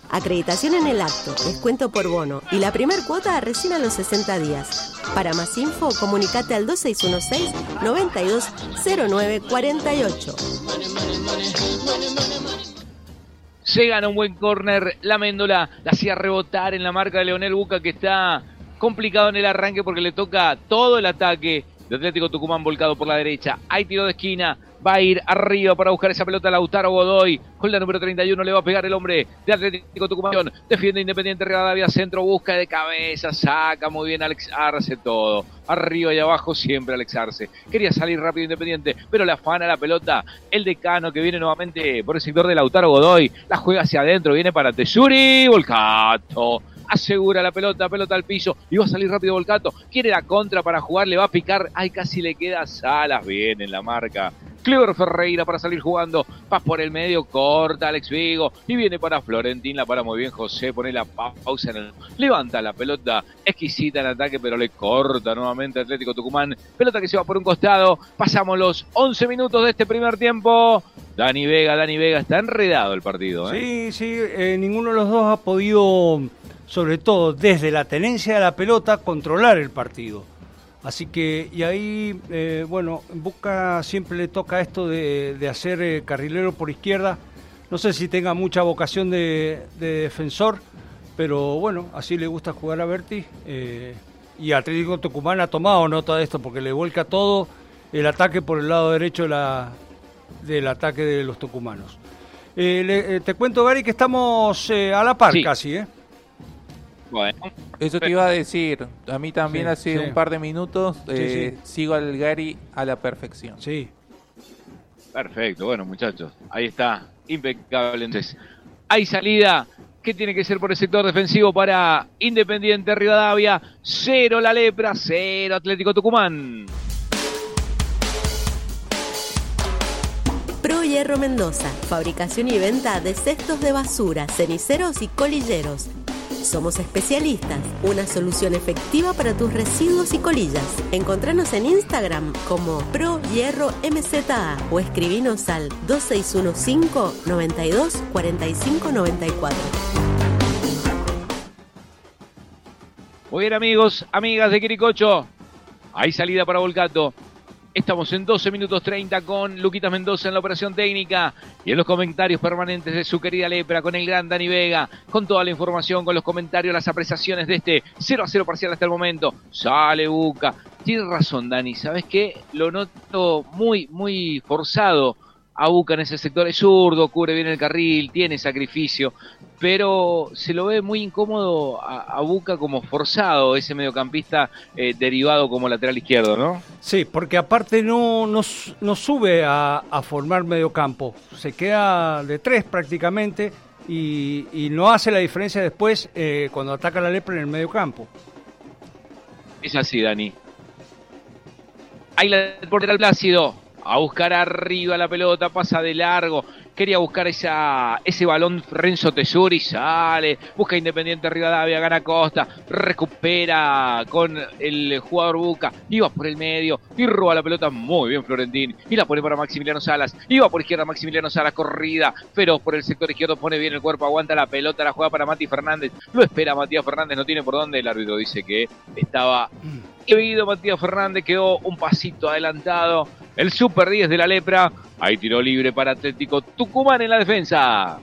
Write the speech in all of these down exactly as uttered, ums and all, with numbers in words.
Acreditación en el acto, descuento por bono y la primer cuota recién a los sesenta días. Para más info, comunicate al dos seis uno seis, noventa y dos cero nueve cuarenta y ocho. Se gana un buen córner, la Méndola la hacía rebotar en la marca de Leonel Buca, que está complicado en el arranque porque le toca todo el ataque de Atlético Tucumán volcado por la derecha. Hay tiro de esquina, va a ir arriba para buscar esa pelota Lautaro Godoy. Con la número treinta y uno le va a pegar el hombre de Atlético Tucumán. Defiende Independiente Rivadavia, centro, busca de cabeza, saca muy bien Alex Arce todo. Arriba y abajo siempre Alex Arce. Quería salir rápido Independiente, pero le afana la pelota el decano, que viene nuevamente por el sector de Lautaro Godoy. La juega hacia adentro, viene para Tesuri, Volcato. Asegura la pelota, pelota al piso y va a salir rápido Volcato. Quiere la contra para jugar, le va a picar. Ay, casi le queda Salas bien en la marca. Clever Ferreira para salir jugando. Va por el medio, corta Alex Vigo y viene para Florentín. La para muy bien José, pone la pausa en el... Levanta la pelota, exquisita en ataque, pero le corta nuevamente Atlético Tucumán. Pelota que se va por un costado. Pasamos los once minutos de este primer tiempo. Dani Vega, Dani Vega, está enredado el partido, ¿eh? Sí, sí, eh, ninguno de los dos ha podido, sobre todo desde la tenencia de la pelota, controlar el partido. Así que, y ahí, eh, bueno, Buca siempre le toca esto de, de hacer eh, carrilero por izquierda. No sé si tenga mucha vocación de, de defensor, pero bueno, así le gusta jugar a Berti. Eh, y Atlético Tucumán ha tomado nota de esto porque le vuelca todo el ataque por el lado derecho de la, del ataque de los tucumanos. Eh, le, eh, te cuento, Gary, que estamos eh, a la par sí. casi, ¿eh? Bueno, eso te iba a decir. A mí también sí, hace sí. un par de minutos eh, sí, sí. sigo al Gary a la perfección. Sí. Perfecto, bueno, muchachos, ahí está, impecable. Entonces, hay salida. ¿Qué tiene que ser por el sector defensivo para Independiente Rivadavia? Cero la Lepra, cero Atlético Tucumán. Pro Hierro Mendoza, fabricación y venta de cestos de basura, ceniceros y colilleros. Somos especialistas, una solución efectiva para tus residuos y colillas. Encontranos en Instagram como Pro Hierro M Z A o escribinos al dos seis uno cinco, noventa y dos, cuarenta y cinco noventa y cuatro. Muy bien, amigos, amigas de Quiricocho. Hay salida para Volcato. Estamos en doce minutos treinta con Luquitas Mendoza en la operación técnica y en los comentarios permanentes de su querida Lepra con el gran Dani Vega, con toda la información, con los comentarios, las apreciaciones de este cero a cero parcial hasta el momento. Sale Buca. Tienes razón, Dani, ¿sabes qué? Lo noto muy, muy forzado a Buca en ese sector. Es zurdo, cubre bien el carril, tiene sacrificio, pero se lo ve muy incómodo a, a Buca, como forzado ese mediocampista eh, derivado como lateral izquierdo, ¿no? Sí, porque aparte no, no, no sube a, a formar mediocampo, se queda de tres prácticamente y, y no hace la diferencia después eh, cuando ataca la Lepra en el mediocampo. Es así, Dani. Ahí la portera al Plácido. A buscar arriba la pelota, pasa de largo. Quería buscar esa, ese balón Renzo Tesuri, sale. Busca Independiente Rivadavia, gana Costa. Recupera con el jugador Buca. Iba por el medio y roba la pelota muy bien Florentín. Y la pone para Maximiliano Salas. Iba por izquierda Maximiliano Salas, corrida. Feroz por el sector izquierdo, pone bien el cuerpo, aguanta la pelota, la juega para Mati Fernández. Lo espera Matías Fernández, no tiene por dónde. El árbitro dice que estaba inhibido Matías Fernández, quedó un pasito adelantado. El Super diez de la Lepra. Hay tiro libre para Atlético Tucumán en la defensa.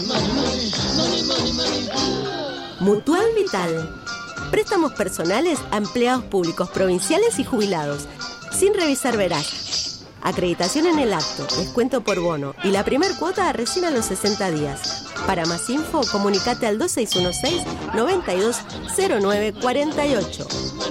Mutual Vital. Préstamos personales a empleados públicos provinciales y jubilados. Sin revisar veraz. Acreditación en el acto, descuento por bono y la primer cuota recién a los sesenta días. Para más info, comunicate al dos seis uno seis, noventa y dos cero nueve cuarenta y ocho.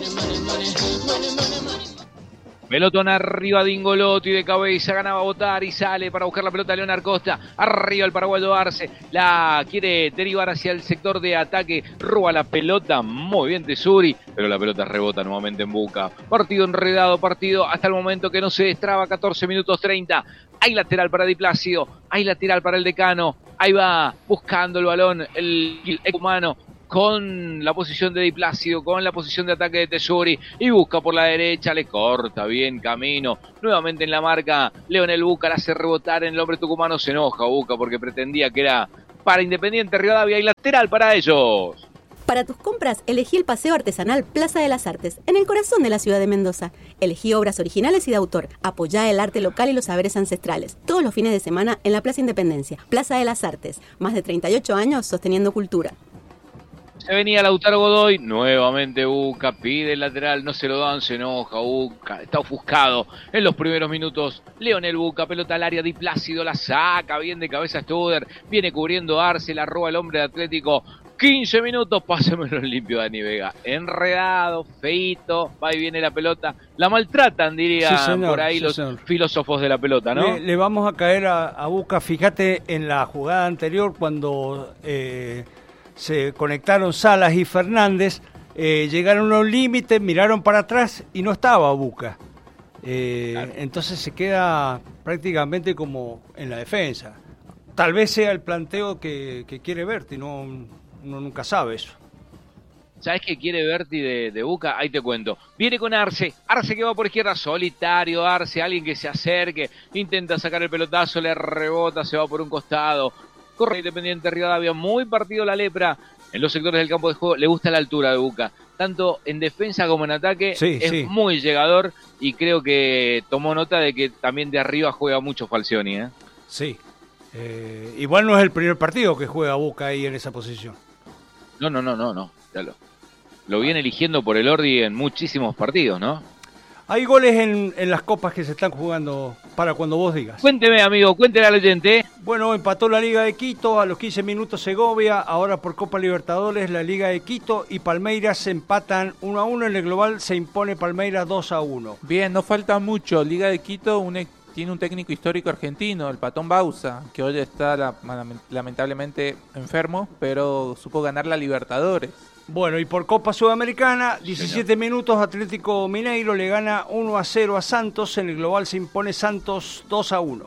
Pelotón arriba de Ingolotti de cabeza, ganaba a votar y sale para buscar la pelota Leonard Costa. Arriba el paraguayo Arce, la quiere derivar hacia el sector de ataque, roba la pelota, muy bien Tesuri, pero la pelota rebota nuevamente en Buca. Partido enredado, partido hasta el momento que no se destraba, catorce minutos treinta. Hay lateral para Di Plácido, hay lateral para el decano, ahí va buscando el balón el, el humano. Con la posición de Di Plácido, con la posición de ataque de Tesuri, y busca por la derecha, le corta bien camino, nuevamente en la marca Leonel Buca, la hace rebotar en el hombre tucumano, se enoja Buca porque pretendía que era para Independiente Rivadavia y lateral para ellos. Para tus compras, elegí el Paseo Artesanal Plaza de las Artes, en el corazón de la ciudad de Mendoza. Elegí obras originales y de autor. Apoyá el arte local y los saberes ancestrales. Todos los fines de semana en la Plaza Independencia. Plaza de las Artes. Más de treinta y ocho años sosteniendo cultura. Se venía Lautaro Godoy, nuevamente Buca, pide el lateral, no se lo dan, se enoja Buca, está ofuscado en los primeros minutos. Leonel Buca, pelota al área, Di Plácido la saca, bien de cabeza Studer, viene cubriendo Arce, la roba el hombre de Atlético. quince minutos, pásemelo en limpio Dani Vega. Enredado, feito, va y viene la pelota. La maltratan, dirían sí, señor, por ahí sí, los señor. filósofos de la pelota, ¿no? Le, le vamos a caer a, a Buca, fíjate en la jugada anterior cuando... Eh, se conectaron Salas y Fernández, eh, llegaron a un límite, miraron para atrás y no estaba Buca. Eh, claro. Entonces se queda prácticamente como en la defensa. Tal vez sea el planteo que, que quiere Berti, no, uno nunca sabe eso. ¿Sabes qué quiere Berti de, de Buca? Ahí te cuento. Viene con Arce, Arce que va por izquierda, solitario Arce, alguien que se acerque, intenta sacar el pelotazo, le rebota, se va por un costado. Corre Independiente Rivadavia, muy partido la lepra en los sectores del campo de juego, le gusta la altura de Buca, tanto en defensa como en ataque, sí, es sí. muy llegador y creo que tomó nota de que también de arriba juega mucho Falcioni, ¿eh? Sí, eh, igual no es el primer partido que juega Buca ahí en esa posición. No, no, no, no, no, ya lo, lo viene eligiendo por el Ordi en muchísimos partidos, ¿no? Hay goles en, en las copas que se están jugando para cuando vos digas. Cuénteme, amigo, cuéntele al oyente. Bueno, empató la Liga de Quito, a los quince minutos Segovia, ahora por Copa Libertadores, la Liga de Quito y Palmeiras se empatan uno a uno, en el global se impone Palmeiras dos a uno. Bien, no falta mucho, Liga de Quito un, tiene un técnico histórico argentino, el Patón Bausa, que hoy está la, lamentablemente enfermo, pero supo ganar la Libertadores. Bueno, y por Copa Sudamericana, diecisiete minutos, Atlético Mineiro le gana uno a cero a Santos, en el global se impone Santos dos a uno.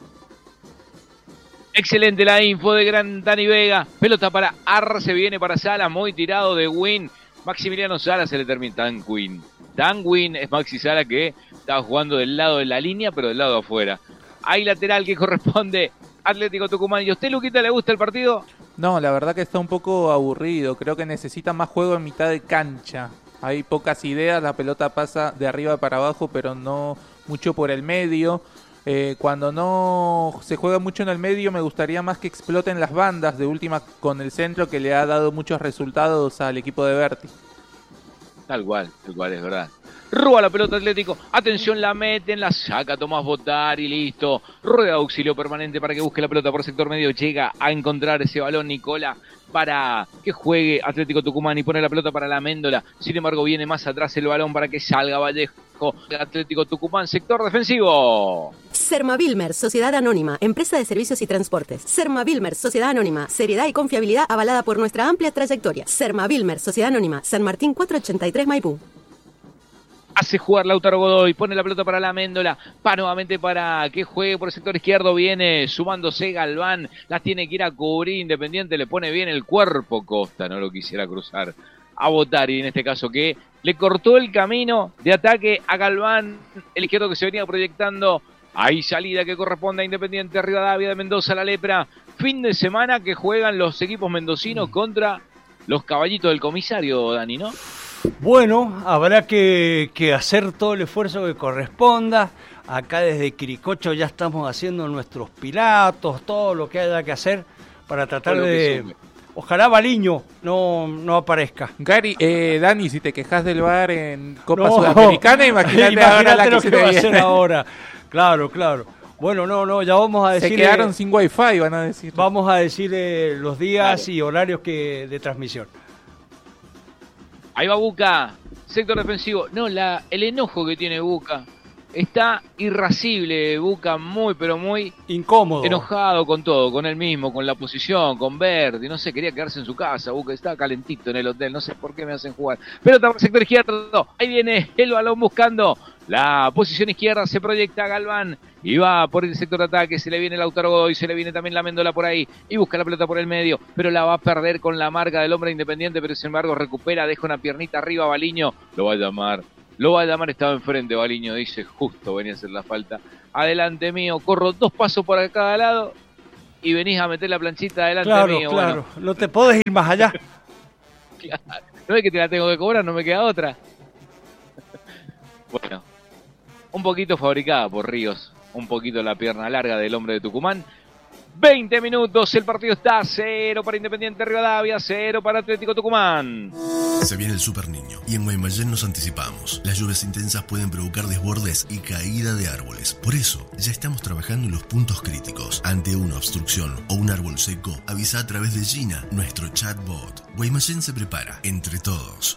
Excelente la info de gran Dani Vega, pelota para Arce, viene para Salas, muy tirado de Win, Maximiliano Salas se le termina, tan Win, tan Win es Maxi Salas que estaba jugando del lado de la línea, pero del lado de afuera. Hay lateral que corresponde Atlético Tucumán. ¿Y a usted, Luquita, le gusta el partido? No, la verdad que está un poco aburrido. Creo que necesita más juego en mitad de cancha. Hay pocas ideas, la pelota pasa de arriba para abajo, pero no mucho por el medio. Eh, cuando no se juega mucho en el medio, me gustaría más que exploten las bandas, de última con el centro, que le ha dado muchos resultados al equipo de Berti. Tal cual, tal cual, es verdad. Roba la pelota Atlético, atención, la meten, la saca Tomás Botar y listo. Rueda de auxilio permanente para que busque la pelota por sector medio, llega a encontrar ese balón Nicola para que juegue Atlético Tucumán y pone la pelota para la Méndola. Sin embargo, viene más atrás el balón para que salga Vallejo. Atlético Tucumán, sector defensivo. Sermavilmer, Sociedad Anónima, empresa de servicios y transportes. Sermavilmer, Sociedad Anónima, seriedad y confiabilidad avalada por nuestra amplia trayectoria. Sermavilmer, Sociedad Anónima, San Martín cuatrocientos ochenta y tres Maipú. Hace jugar Lautaro Godoy, pone la pelota para la Méndola, va nuevamente para que juegue por el sector izquierdo, viene sumándose Galván, la tiene que ir a cubrir Independiente, le pone bien el cuerpo Costa, no lo quisiera cruzar a Botari en este caso, que le cortó el camino de ataque a Galván, el izquierdo que se venía proyectando. Hay salida que corresponde a Independiente Rivadavia de Mendoza, la lepra. Fin de semana que juegan los equipos mendocinos contra los caballitos del comisario, Dani, ¿no? Bueno, habrá que, que hacer todo el esfuerzo que corresponda. Acá desde Quiricocho ya estamos haciendo nuestros pilatos, todo lo que haya que hacer para tratar de... Ojalá Baliño no, no aparezca. Gary, eh, Dani, si te quejas del V A R en Copa no, Sudamericana, imagínate, imagínate ahora la que lo se que va a viene. hacer ahora. Claro, claro. Bueno, no, no, ya vamos a decir... Se quedaron sin wifi, van a decir. Vamos a decir eh, los días Dale. y horarios que de transmisión. Ahí va Buca, sector defensivo. No, la, el enojo que tiene Buca. Está irascible Buca, muy pero muy incómodo, enojado con todo, con él mismo, con la posición, con Verdi, no sé, quería quedarse en su casa. Buca está calentito en el hotel, no sé por qué me hacen jugar. Pelota por sector izquierdo, ahí viene el balón buscando la posición izquierda, se proyecta Galván y va por el sector de ataque, se le viene Lautaro Godoy, se le viene también la Méndola por ahí y busca la pelota por el medio, pero la va a perder con la marca del hombre Independiente, pero sin embargo recupera, deja una piernita arriba, Baliño lo va a llamar. Lo va a llamar, estaba enfrente, Baliño dice, justo venía a hacer la falta. Adelante mío, corro dos pasos por cada lado y venís a meter la planchita delante claro, mío. Claro, bueno. no te podés ir más allá. Claro. No es que te la tengo que cobrar, no me queda otra. Bueno, un poquito fabricada por Ríos, un poquito la pierna larga del hombre de Tucumán. veinte minutos, el partido está cero para Independiente Rivadavia, cero para Atlético Tucumán. Se viene el Super Niño y en Guaymallén nos anticipamos. Las lluvias intensas pueden provocar desbordes y caída de árboles. Por eso, ya estamos trabajando en los puntos críticos. Ante una obstrucción o un árbol seco, avisa a través de Gina, nuestro chatbot. Guaymallén se prepara, entre todos.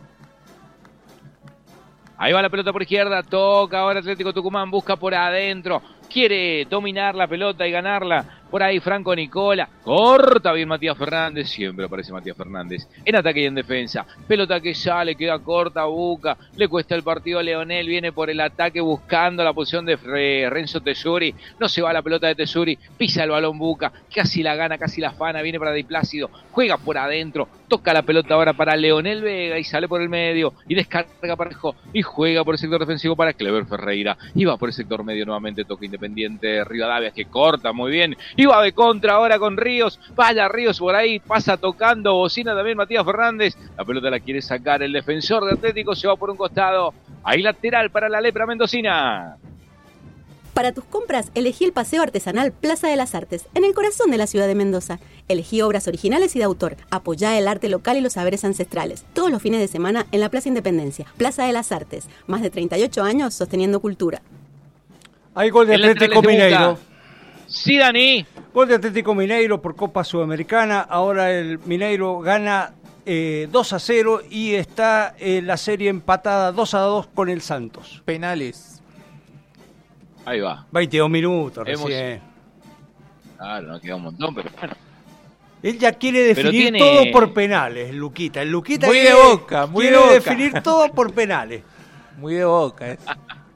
Ahí va la pelota por izquierda, toca ahora Atlético Tucumán, busca por adentro, quiere dominar la pelota y ganarla. Por ahí Franco Nicola, corta bien Matías Fernández, siempre aparece Matías Fernández, en ataque y en defensa. Pelota que sale, queda corta, Buca, le cuesta el partido a Leonel, viene por el ataque buscando la posición de Renzo Tesuri, no se va la pelota de Tesuri, pisa el balón Buca, casi la gana, casi la afana, viene para Di Plácido, juega por adentro, toca la pelota ahora para Leonel Vega y sale por el medio y descarga parejo y juega por el sector defensivo para Clever Ferreira y va por el sector medio nuevamente, toca Independiente Rivadavia que corta muy bien y va de contra ahora con Ríos, vaya Ríos por ahí, pasa tocando bocina también Matías Fernández, la pelota la quiere sacar el defensor de Atlético, se va por un costado, ahí lateral para la lepra mendocina. Para tus compras, elegí el Paseo Artesanal Plaza de las Artes, en el corazón de la ciudad de Mendoza. Elegí obras originales y de autor. Apoyá el arte local y los saberes ancestrales. Todos los fines de semana en la Plaza Independencia. Plaza de las Artes. Más de treinta y ocho años sosteniendo cultura. Hay gol de El Atlético Mineiro. Sí, Dani. Gol de Atlético Mineiro por Copa Sudamericana. Ahora el Mineiro gana eh, dos a cero y está eh, la serie empatada dos a dos con el Santos. Penales. Ahí va. veintidós minutos Hemos... recién. Claro, nos queda un montón, pero bueno. Él ya quiere definir tiene... todo por penales, Luquita. El Luquita muy quiere, de Boca, muy quiere de Boca. definir todo por penales. Muy de Boca. Eh.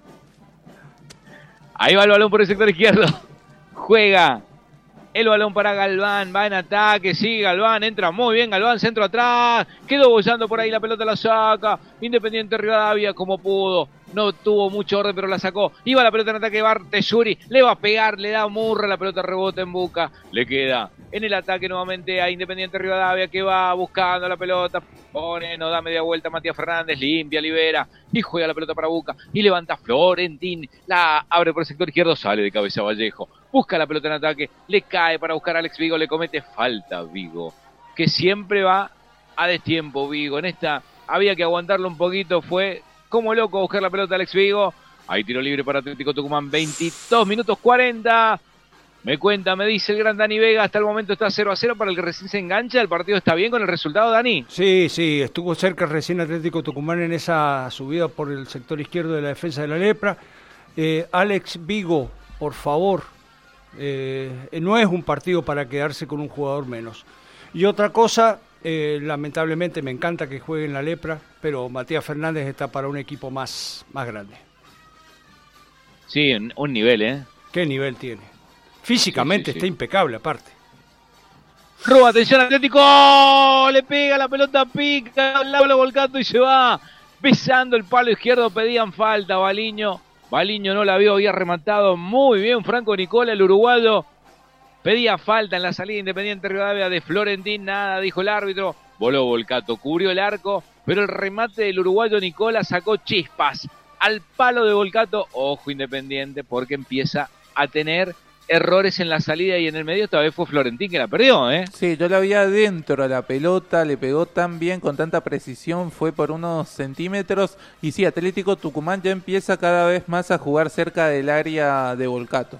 Ahí va el balón por el sector izquierdo. Juega el balón para Galván. Va en ataque. Sigue Galván. Entra muy bien Galván. Centro atrás. Quedó bollando por ahí. La pelota la saca. Independiente Rivadavia como pudo. No tuvo mucho orden, pero la sacó. Iba la pelota en ataque. Va Tesuri. Le va a pegar. Le da Murra. La pelota rebota en Buca. Le queda en el ataque nuevamente a Independiente Rivadavia que va buscando la pelota. Pone, no da media vuelta Matías Fernández. Limpia, libera. Y juega la pelota para Buca. Y levanta Florentín. La abre por el sector izquierdo. Sale de cabeza Vallejo. Busca la pelota en ataque. Le cae para buscar a Alex Vigo. Le comete falta Vigo. Que siempre va a destiempo Vigo. En esta había que aguantarlo un poquito. Fue como loco a buscar la pelota Alex Vigo. Ahí tiro libre para Atlético Tucumán. veintidós minutos cuarenta. Me cuenta, me dice el gran Dani Vega. Hasta el momento está cero a cero para el que recién se engancha. ¿El partido está bien con el resultado, Dani? Sí, sí. Estuvo cerca recién Atlético Tucumán en esa subida por el sector izquierdo de la defensa de la lepra. Eh, Alex Vigo, por favor. Eh, no es un partido para quedarse con un jugador menos. Y otra cosa, eh, lamentablemente me encanta que juegue en la lepra, pero Matías Fernández está para un equipo más, más grande. Sí, un nivel, ¿eh? ¿Qué nivel tiene? Físicamente sí, sí, sí. Está impecable aparte. Roba, atención Atlético, le pega la pelota, pica, al lado Volcato y se va besando el palo izquierdo, pedían falta, Baliño. Baliño no la vio, había rematado muy bien Franco Nicola, el uruguayo. Pedía falta en la salida Independiente Rivadavia de Florentín, nada, dijo el árbitro. Voló Volcato, cubrió el arco, pero el remate del uruguayo Nicola sacó chispas al palo de Volcato. Ojo Independiente, porque empieza a tener errores en la salida y en el medio. Esta vez fue Florentín que la perdió, ¿eh? Sí, yo la vi adentro a la pelota, le pegó tan bien, con tanta precisión, fue por unos centímetros. Y sí, Atlético Tucumán ya empieza cada vez más a jugar cerca del área de Volcato.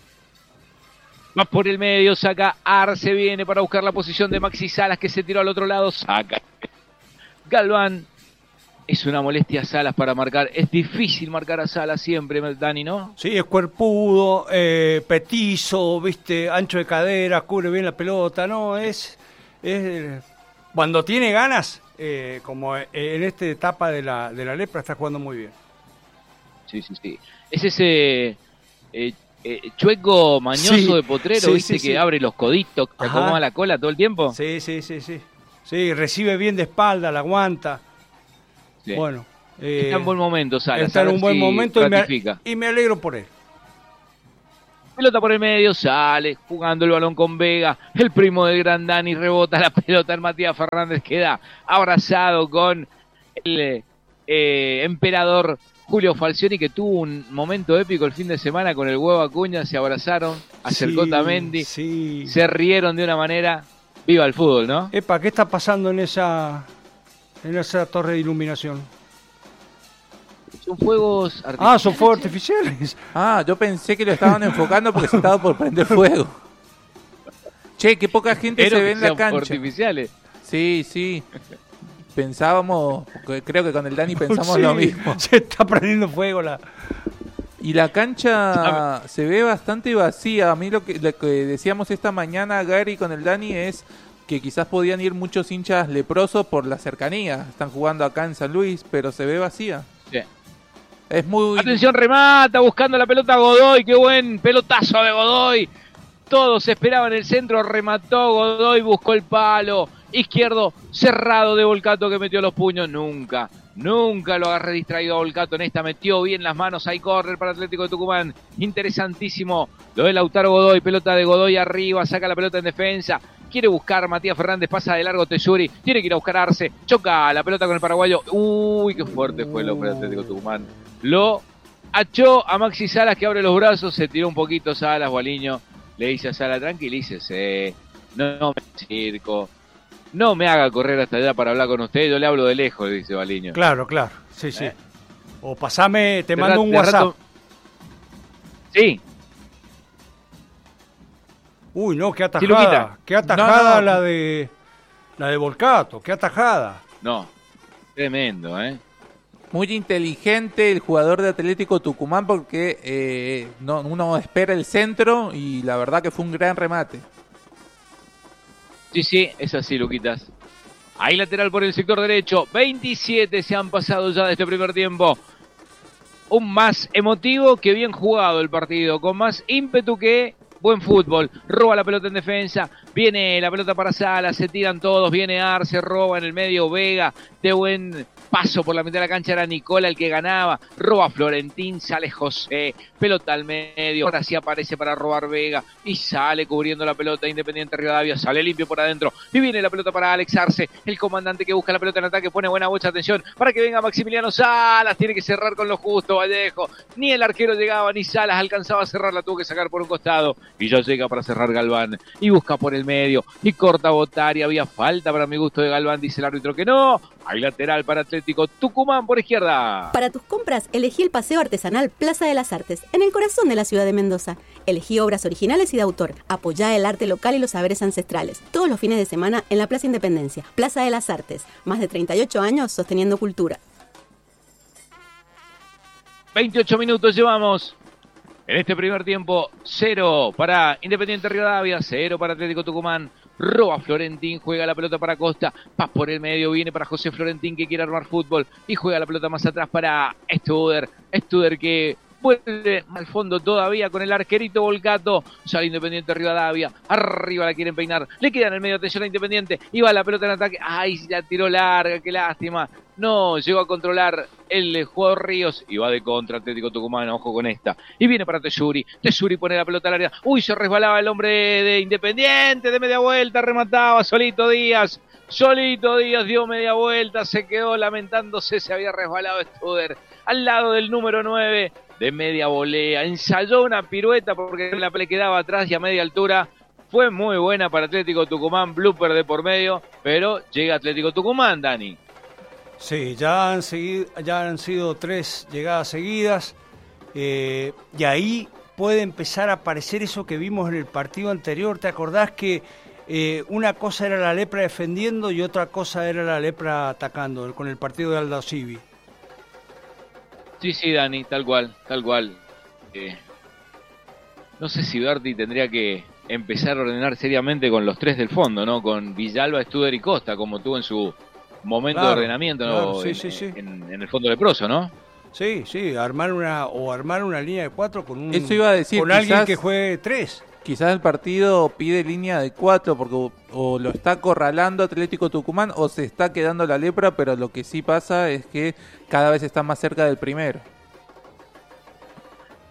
Va por el medio, saca Arce, viene para buscar la posición de Maxi Salas que se tiró al otro lado, saca Galván. Es una molestia a Salas para marcar. Es difícil marcar a Salas siempre, Dani, ¿no? Sí, es cuerpudo, eh, petizo, viste, ancho de cadera, cubre bien la pelota, ¿no? Es, es cuando tiene ganas, eh, como en esta etapa de la, de la lepra, está jugando muy bien. Sí, sí, sí. Es ese eh, eh, chueco mañoso sí, de Potrero, sí, viste, sí, que sí. abre los coditos, que acomoda la cola todo el tiempo. Sí, sí, sí, sí. Sí, recibe bien de espalda, la aguanta. Sí. Bueno, eh, está en buen momento, Salas. Está en un buen si momento y me, ratifica. y me alegro por él. Pelota por el medio, sale jugando el balón con Vega, el primo del gran Dani, rebota la pelota en Matías Fernández, queda abrazado con el eh, emperador Julio Falcioni, que tuvo un momento épico el fin de semana con el Huevo Acuña, se abrazaron, acercó Sí, Tamendi, sí. se rieron de una manera, viva el fútbol, ¿no? Epa, ¿qué está pasando en esa, en esa torre de iluminación? Son fuegos artificiales. Ah, son fuegos artificiales. Ah, yo pensé que lo estaban enfocando porque se estaba por prender fuego. Che, qué poca gente Pero se ve que en la sean cancha. artificiales. Sí, sí. Pensábamos, porque creo que con el Dani pensamos Sí, lo mismo. Se está prendiendo fuego la... Y la cancha se ve bastante vacía. A mí lo que, lo que decíamos esta mañana, Gary, con el Dani, es que quizás podían ir muchos hinchas leprosos por la cercanía. Están jugando acá en San Luis, pero se ve vacía. Sí. Es muy... Atención, remata, buscando la pelota Godoy, qué buen pelotazo de Godoy. Todos esperaban el centro, remató Godoy, buscó el palo. Izquierdo, cerrado de Volcato que metió los puños. Nunca, nunca lo agarré distraído a Volcato en esta. Metió bien las manos, hay córner para Atlético de Tucumán. Interesantísimo lo de Lautaro Godoy, pelota de Godoy arriba, saca la pelota en defensa. Quiere buscar Matías Fernández, pasa de largo Tesuri, tiene que ir a buscar a Arce, choca la pelota con el paraguayo. Uy, qué fuerte fue el hombre de Atlético de Tucumán. Lo achó a Maxi Salas, que abre los brazos, se tiró un poquito Salas, Gualiño. Le dice a Salas, tranquilícese, no, no me circo, no me haga correr hasta allá para hablar con usted, yo le hablo de lejos, le dice Gualiño. Claro, claro, sí, sí. ¿Eh? O pasame, te De mando rat- un de WhatsApp. rato- Sí, Uy, no, qué Sí, Luquita. atajada, qué atajada No, no. la de la de Volcato, qué atajada. no, tremendo, ¿eh? Muy inteligente el jugador de Atlético Tucumán porque eh, no, uno espera el centro y la verdad que fue un gran remate. Sí, sí, es así, Luquitas. Hay lateral por el sector derecho. veintisiete se han pasado ya de este primer tiempo. Un más emotivo que bien jugado el partido, con más ímpetu que buen fútbol. Roba la pelota en defensa, viene la pelota para Salas, se tiran todos, viene Arce, roba en el medio Vega, de buen paso por la mitad de la cancha era Nicola el que ganaba, roba Florentín, sale José, pelota al medio, ahora sí aparece para robar Vega y sale cubriendo la pelota Independiente Rivadavia, sale limpio por adentro y viene la pelota para Alex Arce, el comandante que busca la pelota en ataque, pone buena bocha, atención para que venga Maximiliano Salas, tiene que cerrar con lo justo Vallejo, ni el arquero llegaba ni Salas alcanzaba a cerrar, la tuvo que sacar por un costado y ya llega para cerrar Galván y busca por el medio y corta Botari, había falta para mi gusto de Galván, dice el árbitro que no, hay lateral para Atlético Tucumán por izquierda. Para tus compras, elegí el Paseo Artesanal Plaza de las Artes, en el corazón de la ciudad de Mendoza. Elegí obras originales y de autor. Apoyá el arte local y los saberes ancestrales. Todos los fines de semana en la Plaza Independencia. Plaza de las Artes. Más de treinta y ocho años sosteniendo cultura. veintiocho minutos llevamos. En este primer tiempo, cero para Independiente Rivadavia, cero para Atlético Tucumán. Roba Florentín, juega la pelota para Costa, paz por el medio, viene para José Florentín que quiere armar fútbol y juega la pelota más atrás para Studer, Studer que vuelve al fondo todavía con el arquerito Volcato, sale Independiente Rivadavia, arriba la quieren peinar, le queda en el medio, atención a Independiente, y va la pelota en ataque, ay, la tiró larga, qué lástima, no llegó a controlar el jugador Ríos y va de contra Atlético Tucumán, ojo con esta, y viene para Tesuri, Tesuri pone la pelota al área, uy, se resbalaba el hombre de, de Independiente, de media vuelta, remataba, solito Díaz, solito Díaz dio media vuelta, se quedó lamentándose, se había resbalado Studer, al lado del número nueve, de media volea, ensayó una pirueta porque la le quedaba atrás y a media altura, fue muy buena para Atlético Tucumán, blooper de por medio, pero llega Atlético Tucumán, Dani. Sí, ya han, seguido, ya han sido tres llegadas seguidas eh, y ahí puede empezar a aparecer eso que vimos en el partido anterior. ¿Te acordás que eh, una cosa era la lepra defendiendo y otra cosa era la lepra atacando con el partido de Aldosivi? Sí, sí, Dani, tal cual, tal cual. Eh, no sé si Berti tendría que empezar a ordenar seriamente con los tres del fondo, ¿no? Con Villalba, Studer y Costa, como tuvo en su momento Claro, de ordenamiento, ¿no? claro, sí, en, sí, sí. En, en el fondo leproso, ¿no? Sí, sí, armar una o armar una línea de cuatro con un Eso iba a decir, con alguien quizás- que juegue tres. Quizás el partido pide línea de cuatro porque o, o lo está acorralando Atlético Tucumán o se está quedando la lepra, pero lo que sí pasa es que cada vez está más cerca del primero.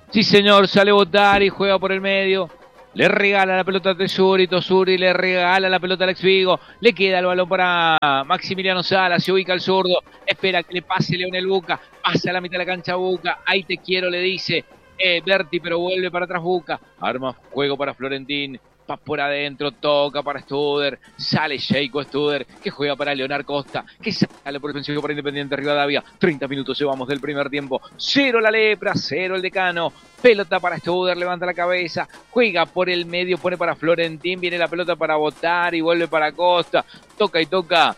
Sí, señor, sale Botari, juega por el medio. Le regala la pelota a Tesuri, Tosuri le regala la pelota a Alex Vigo. Le queda el balón para Maximiliano Sala, se ubica el zurdo. Espera que le pase Leonel Buca. Pasa a la mitad de la cancha Buca. Ahí te quiero, le dice eh, Berti, pero vuelve para atrás Buca. Arma juego para Florentín. Va por adentro, toca para Studer, sale Sheiko Studer, que juega para Leonard Costa, que sale por el ofensivo para Independiente Rivadavia. treinta minutos llevamos del primer tiempo. Cero la Lepra, cero el Decano. Pelota para Studer, levanta la cabeza, juega por el medio, pone para Florentín, viene la pelota para Botar y vuelve para Costa. Toca y toca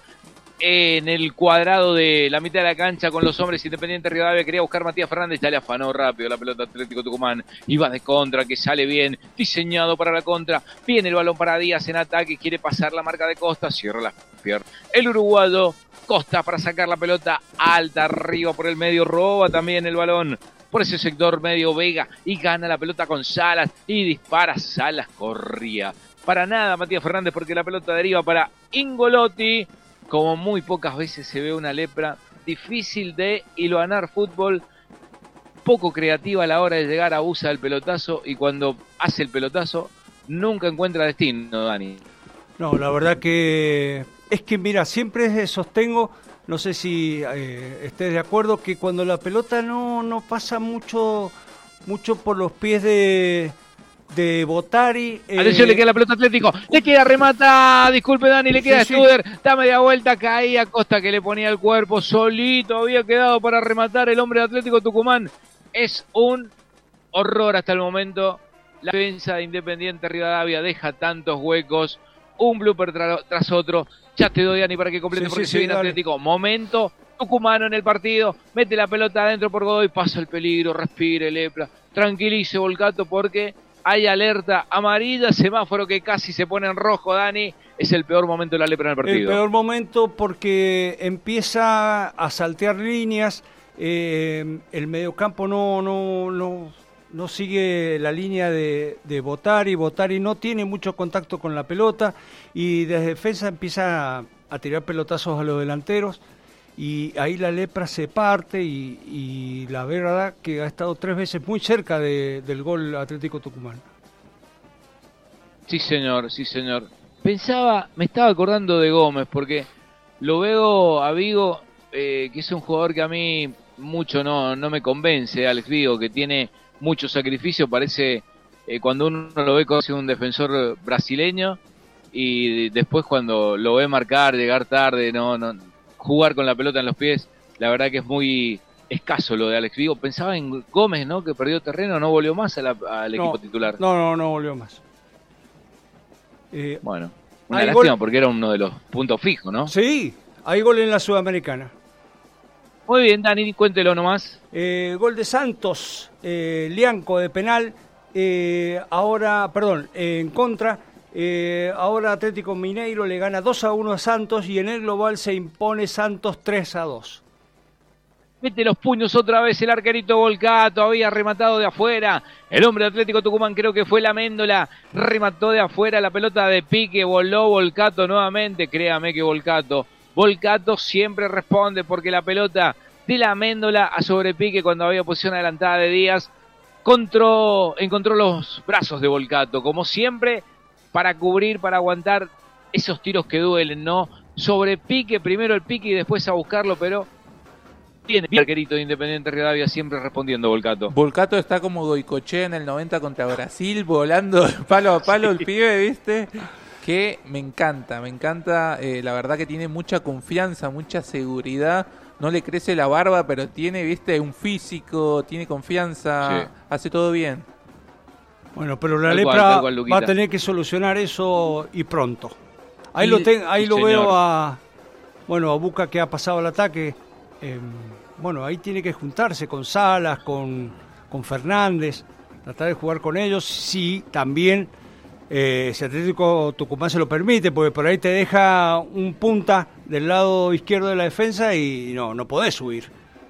en el cuadrado de la mitad de la cancha con los hombres. Independiente Rivadavia quería buscar Matías Fernández, ya le afanó rápido la pelota Atlético Tucumán, y va de contra, que sale bien, diseñado para la contra. Viene el balón para Díaz en ataque, quiere pasar la marca de Costa, cierra la pierna el uruguayo Costa para sacar la pelota alta arriba por el medio, roba también el balón por ese sector medio Vega y gana la pelota con Salas y dispara. Salas corría para nada Matías Fernández porque la pelota deriva para Ingolotti. Como muy pocas veces se ve una Lepra difícil de hilvanar fútbol, poco creativa a la hora de llegar, abusa del pelotazo y cuando hace el pelotazo nunca encuentra destino, Dani. No, la verdad que es que mira, siempre sostengo, no sé si eh, estés de acuerdo, que cuando la pelota no, no pasa mucho, mucho por los pies de... de Botari. Eh... Atención, le queda la pelota Atlético, le queda, remata, disculpe Dani, le queda sí, Studer, sí. Da media vuelta, caía Costa que le ponía el cuerpo, solito había quedado para rematar el hombre de Atlético Tucumán. Es un horror hasta el momento, la defensa de Independiente Rivadavia deja tantos huecos, un blooper tra- tras otro, ya te doy Dani para que complete sí, porque sí, se sí, viene dale. Atlético, momento tucumano en el partido, mete la pelota adentro por Godoy, pasa el peligro, respire Lepra, tranquilice Volcato porque... hay alerta amarilla, semáforo que casi se pone en rojo, Dani. Es el peor momento de la Lepra en el partido. El peor momento porque empieza a saltear líneas, eh, el mediocampo no, no, no, no sigue la línea de, de Botari, Botari no tiene mucho contacto con la pelota y desde defensa empieza a, a tirar pelotazos a los delanteros. Y ahí la Lepra se parte y, y la verdad que ha estado tres veces muy cerca de, del gol Atlético Tucumán. Sí señor, sí señor. Pensaba, me estaba acordando de Gómez porque lo veo a Vigo, eh, que es un jugador que a mí mucho no, no me convence, Alex Vigo, que tiene mucho sacrificio, parece eh, cuando uno lo ve como un defensor brasileño y después cuando lo ve marcar, llegar tarde, no... no jugar con la pelota en los pies, la verdad que es muy escaso lo de Alex Vigo. Pensaba en Gómez, ¿no? Que perdió terreno, no volvió más a la, al no, equipo titular. No, no, no volvió más. Eh, bueno, una lástima gol... porque era uno de los puntos fijos, ¿no? Sí, hay gol en la Sudamericana. Muy bien, Dani, cuéntelo nomás. Eh, gol de Santos, eh, Lianco de penal, eh, ahora, perdón, eh, en contra... Eh, ahora Atlético Mineiro le gana dos a uno a Santos y en el global se impone Santos tres a dos. Mete los puños otra vez el arquerito Volcato, había rematado de afuera. El hombre de Atlético Tucumán creo que fue la Méndola, remató de afuera la pelota de pique, voló Volcato nuevamente, créame que Volcato. Volcato siempre responde porque la pelota de la Méndola a sobrepique cuando había posición adelantada de Díaz, encontró, encontró los brazos de Volcato, como siempre, para cubrir, para aguantar esos tiros que duelen, ¿no? Sobre pique, primero el pique y después a buscarlo, pero tiene el arquerito de Independiente Rivadavia siempre respondiendo Volcato. Volcato está como Goicoechea en el noventa contra Brasil, volando palo a palo sí. El pibe, ¿viste? Que me encanta, me encanta, eh, la verdad que tiene mucha confianza, mucha seguridad, no le crece la barba, pero tiene, ¿viste? Un físico, tiene confianza, sí. Hace todo bien. Bueno, pero la tal Lepra cual, cual, va a tener que solucionar eso y pronto. Ahí y, lo ten, ahí lo señor. Veo a bueno a Buca que ha pasado el ataque. Eh, bueno, ahí tiene que juntarse con Salas, con, con Fernández, tratar de jugar con ellos. Sí, también eh, si Atlético Tucumán se lo permite, porque por ahí te deja un punta del lado izquierdo de la defensa y no, no podés subir.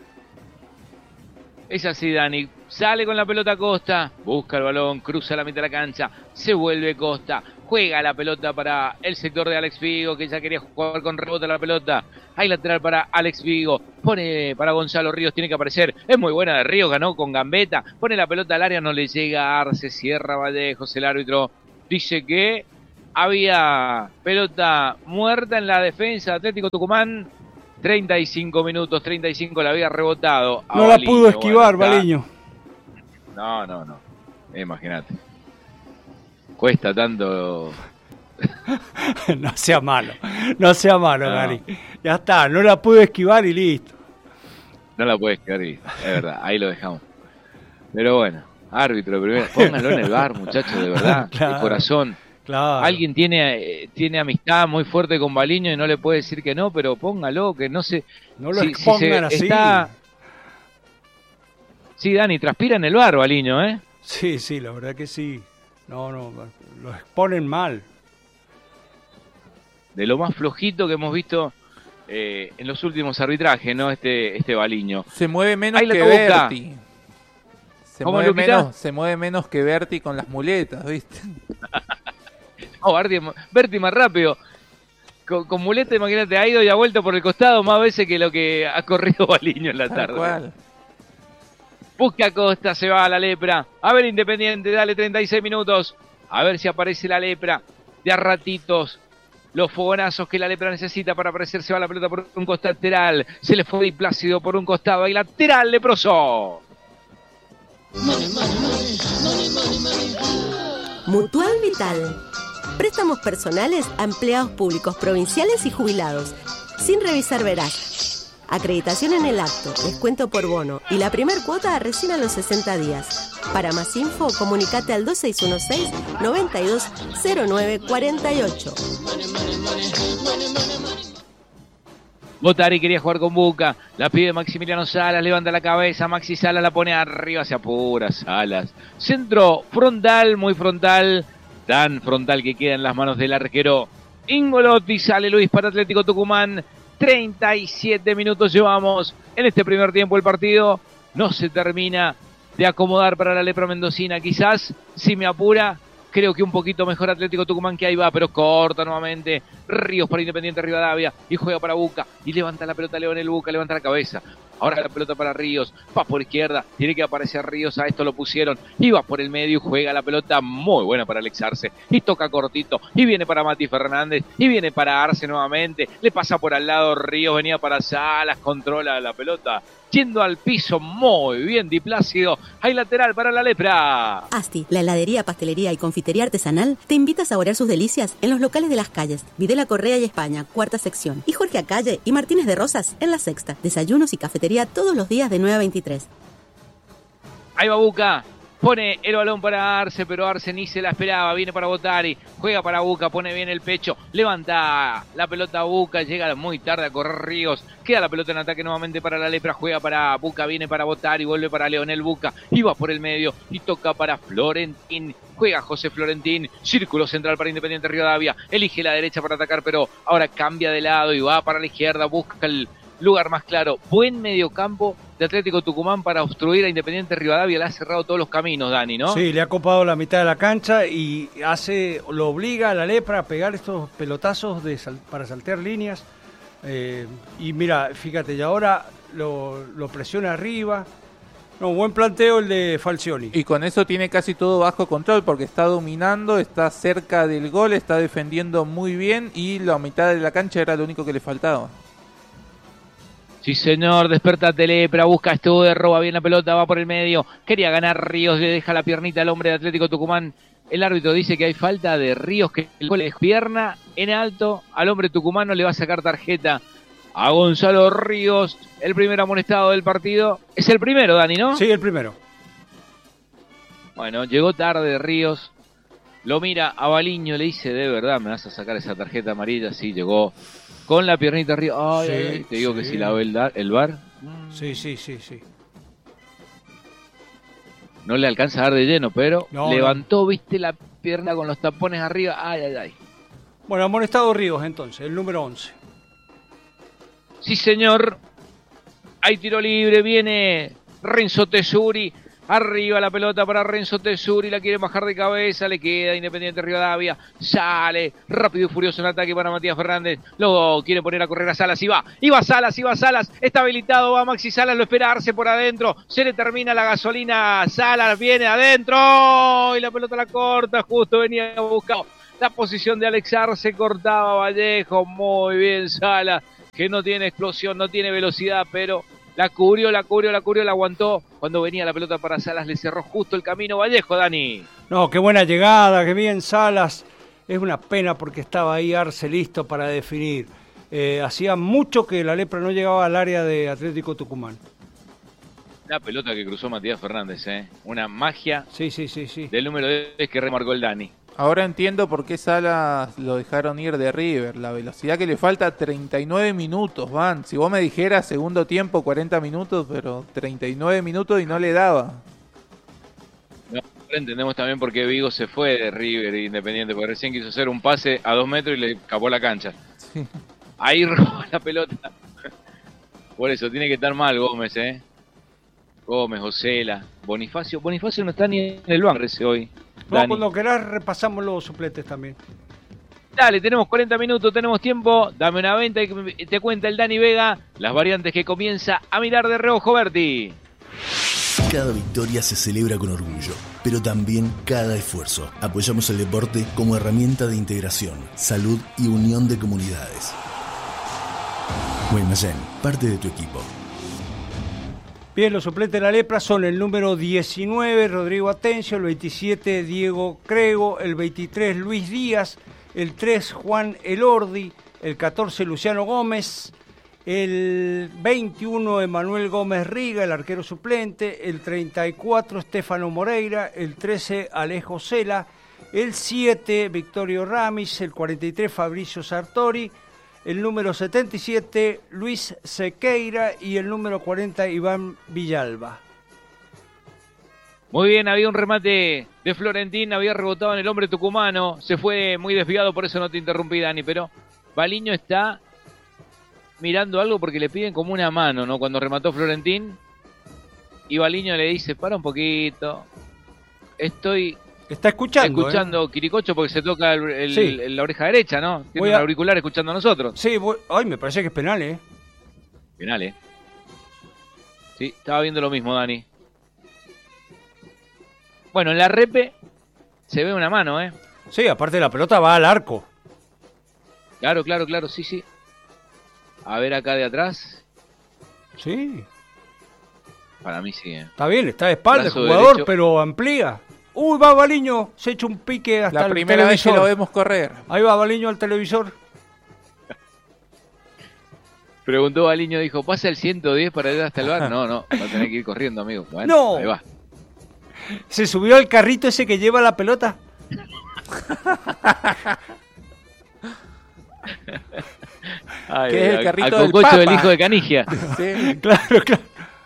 Es así, Dani. Sale con la pelota Costa, busca el balón, cruza la mitad de la cancha, se vuelve Costa, juega la pelota para el sector de Alex Figo, que ya quería jugar con rebote la pelota. Hay lateral para Alex Figo, pone para Gonzalo Ríos, tiene que aparecer. Es muy buena de Ríos, ganó con gambeta. Pone la pelota al área, no le llega a Arce, cierra Vallejos, el árbitro dice que había pelota muerta en la defensa de Atlético Tucumán. treinta y cinco minutos, treinta y cinco la había rebotado. No la pudo esquivar, bueno, Baliño. No, no, no. Imagínate. Cuesta tanto. No sea malo, no sea malo, no. Gary. Ya está, no la pudo esquivar y listo. No la puede esquivar y es verdad, ahí lo dejamos. Pero bueno, árbitro de primera, pónganlo en el bar, muchachos, de verdad, claro, de corazón. Claro. Alguien tiene, tiene amistad muy fuerte con Baliño y no le puede decir que no, pero póngalo, que no se... No lo si, expongan si se, así. Está... Sí, Dani, transpira en el bar, Baliño, ¿eh? Sí, sí, la verdad que sí. No, no, lo exponen mal. De lo más flojito que hemos visto eh, en los últimos arbitrajes, ¿no? Este, este Baliño. Se mueve menos que Berti. Se ¿Cómo mueve, menos, se mueve menos que Berti con las muletas, ¿viste? No, Berti, Berti más rápido. Con, con muleta, imagínate, ha ido y ha vuelto por el costado más veces que lo que ha corrido Baliño en la Tal tarde. Cual. Busca Costa, se va a la lepra. A ver, Independiente, dale treinta y seis minutos. A ver si aparece la lepra. De a ratitos. Los fogonazos que la lepra necesita para aparecer. Se va la pelota por un costado lateral. Se le fue Di Plácido por un costado. Y lateral leproso. Mutual Vital. Préstamos personales a empleados públicos, provinciales y jubilados. Sin revisar verás. Acreditación en el acto, descuento por bono y la primer cuota recién a los sesenta días. Para más info, comunicate al dos seis uno seis, noventa y dos, cero nueve cuarenta y ocho. Botari quería jugar con Buca, la pide Maximiliano Salas, levanta la cabeza, Maxi Salas la pone arriba, se apura Salas. Centro frontal, muy frontal, tan frontal que queda en las manos del arquero Ingolotti. Sale Luis para Atlético Tucumán. treinta y siete minutos llevamos en este primer tiempo. El partido no se termina de acomodar para la lepra mendocina. Quizás, si me apura, creo que un poquito mejor Atlético Tucumán, que ahí va, pero corta nuevamente. Ríos para Independiente Rivadavia y juega para Buca y levanta la pelota Leonel Buca, levanta la cabeza. Ahora la pelota para Ríos, va por izquierda, tiene que aparecer Ríos, a esto lo pusieron, y va por el medio y juega la pelota muy buena para Alex Arce, y toca cortito, y viene para Mati Fernández, y viene para Arce nuevamente, le pasa por al lado Ríos, venía para Salas, controla la pelota, yendo al piso, muy bien Di Plácido, hay lateral para la lepra. Asti, la heladería, pastelería y confitería artesanal, te invita a saborear sus delicias en los locales de las calles, Videla Correa y España, cuarta sección, y Jorge Acalle y Martínez de Rosas en la sexta, desayunos y cafetería todos los días de nueve a veintitrés. Ahí va Buca, pone el balón para Arce, pero Arce ni se la esperaba, viene para Botari, juega para Buca, pone bien el pecho, levanta la pelota a Buca, llega muy tarde a correr Ríos, queda la pelota en ataque nuevamente para la lepra, juega para Buca, viene para Botari, vuelve para Leonel Buca, y va por el medio, y toca para Florentín, juega José Florentín, círculo central para Independiente Rivadavia, elige la derecha para atacar, pero ahora cambia de lado y va para la izquierda, busca el lugar más claro. Buen mediocampo de Atlético Tucumán para obstruir a Independiente Rivadavia. Le ha cerrado todos los caminos, Dani, ¿no? Sí, le ha copado la mitad de la cancha y hace, lo obliga a la lepra a pegar estos pelotazos de sal, para saltear líneas. Eh, y mira, fíjate, y ahora lo, lo presiona arriba. No, buen planteo el de Falcioni. Y con eso tiene casi todo bajo control porque está dominando, está cerca del gol, está defendiendo muy bien y la mitad de la cancha era lo único que le faltaba. Sí, señor, despertate lepra, busca Studer, roba bien la pelota, va por el medio, quería ganar Ríos, le deja la piernita al hombre de Atlético Tucumán. El árbitro dice que hay falta de Ríos, que el gol es pierna en alto, al hombre tucumano le va a sacar tarjeta a Gonzalo Ríos, el primer amonestado del partido. Es el primero, Dani, ¿no? Sí, el primero. Bueno, llegó tarde Ríos, lo mira a Baliño, le dice, de verdad, ¿me vas a sacar esa tarjeta amarilla? Sí, llegó con la piernita arriba. Ay, sí, ay, te digo sí. que si la ve el, el V A R. Sí, sí, sí, sí. No le alcanza a dar de lleno, pero no, levantó, no. viste, la pierna con los tapones arriba. Ay, ay, ay. Bueno, amonestado Ríos entonces, el número once. Sí, señor. Hay tiro libre, viene Renzo Tesuri. Arriba la pelota para Renzo Tesuri, la quiere bajar de cabeza, le queda Independiente Rivadavia, sale, rápido y furioso en ataque para Matías Fernández, luego quiere poner a correr a Salas, y va, y va Salas, y va Salas, está habilitado, va Maxi Salas, lo espera Arce por adentro, se le termina la gasolina, Salas viene adentro, y la pelota la corta, justo venía buscado la posición de Alex Arce, cortaba Vallejo, muy bien Salas, que no tiene explosión, no tiene velocidad, pero la cubrió, la cubrió, la cubrió, la aguantó. Cuando venía la pelota para Salas, le cerró justo el camino Vallejo, Dani. No, qué buena llegada, qué bien Salas. Es una pena porque estaba ahí Arce listo para definir. Eh, hacía mucho que la Lepra no llegaba al área de Atlético Tucumán. La pelota que cruzó Matías Fernández, ¿eh? Una magia sí, sí, sí, sí. del número diez que remarcó el Dani. Ahora entiendo por qué Salas lo dejaron ir de River. La velocidad que le falta, treinta y nueve minutos, van. Si vos me dijeras segundo tiempo, cuarenta minutos, pero treinta y nueve minutos y no le daba. No, entendemos también por qué Vigo se fue de River Independiente, porque recién quiso hacer un pase a dos metros y le escapó la cancha. Sí. Ahí robó la pelota. Por eso, tiene que estar mal Gómez, ¿eh? Gómez, Osela, Bonifacio. Bonifacio no está ni en el banco ese hoy. No, cuando querás repasamos los suplentes también. Dale, tenemos cuarenta minutos, tenemos tiempo. Dame una venta y te cuenta el Dani Vega las variantes que comienza a mirar de reojo Berti. Cada victoria se celebra con orgullo, pero también cada esfuerzo. Apoyamos el deporte como herramienta de integración, salud y unión de comunidades. Guaymallén, parte de tu equipo. Bien, los suplentes de la Lepra son el número diecinueve, Rodrigo Atencio, el veintisiete, Diego Crego, el veintitrés, Luis Díaz, el tres, Juan Elordi, el catorce, Luciano Gómez, el veintiuno, Emanuel Gómez Riga, el arquero suplente, el treinta y cuatro, Estefano Moreira, el trece, Alejo Cela, el siete, Victorio Ramis, el cuarenta y tres, Fabricio Sartori, el número setenta y siete, Luis Sequeira, y el número cuarenta, Iván Villalba. Muy bien, había un remate de Florentín, había rebotado en el hombre tucumano, se fue muy desviado, por eso no te interrumpí, Dani, pero Baliño está mirando algo porque le piden como una mano, ¿no? Cuando remató Florentín, y Baliño le dice, para un poquito, estoy... Está escuchando. Escuchando ¿eh? Quiricocho porque se toca el, el, sí. el, la oreja derecha, ¿no? Tiene voy un a... auricular escuchando a nosotros. Sí, voy... ay, me parece que es penal, ¿eh? Penal, ¿eh? Sí, estaba viendo lo mismo, Dani. Bueno, en la repe se ve una mano, ¿eh? Sí, aparte la pelota va al arco. Claro, claro, claro, sí, sí. A ver acá de atrás. Sí. Para mí sí, ¿eh? Está bien, está de espalda el jugador, derecho. Pero amplía. Uy, va Baliño, se echa un pique hasta el televisor. La primera vez que lo vemos correr. Ahí va Baliño al televisor. Preguntó Baliño, dijo, ¿pasa el ciento diez para ir hasta el bar? No, no, va a tener que ir corriendo, amigo. Bueno, no. Ahí va. ¿Se subió al carrito ese que lleva la pelota? Ay, que es el carrito al del cococho Papa. Del hijo de Canigia. Sí, claro, claro.